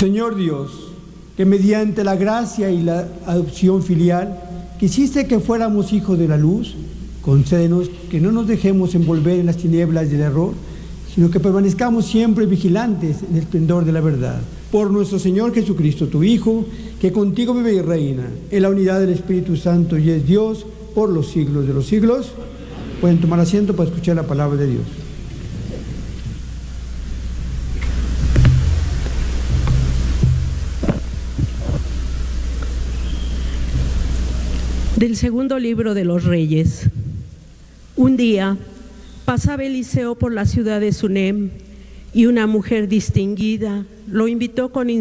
Señor Dios, que mediante la gracia y la adopción filial quisiste que fuéramos hijos de la luz, concédenos que no nos dejemos envolver en las tinieblas del error, sino que permanezcamos siempre vigilantes en el esplendor de la verdad. Por nuestro Señor Jesucristo, tu Hijo, que contigo vive y reina en la unidad del Espíritu Santo y es Dios por los siglos de los siglos. Pueden tomar asiento para escuchar la palabra de Dios. Del segundo libro de los Reyes. Un día pasaba Eliseo por la ciudad de Sunem y una mujer distinguida lo invitó con